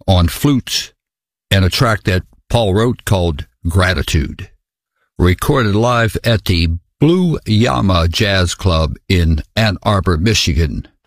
on flutes and a track that Paul wrote called Gratitude, recorded live at the Blue Llama Jazz Club in Ann Arbor, Michigan.